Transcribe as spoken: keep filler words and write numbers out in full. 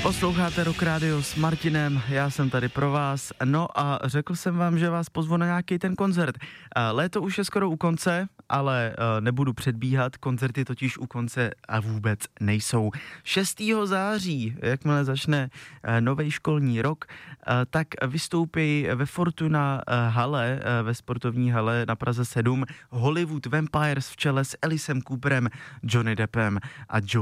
Posloucháte Rock Radio s Martinem, já jsem tady pro vás, no a řekl jsem vám, že vás pozvu na nějaký ten koncert. Léto už je skoro u konce, ale nebudu předbíhat, koncerty totiž u konce a vůbec nejsou. šestého září, jakmile začne nový školní rok, tak vystoupí ve Fortuna hale, ve sportovní hale na Praze sedm, Hollywood Vampires v čele s Alice Cooperem, Johnny Deppem a Joe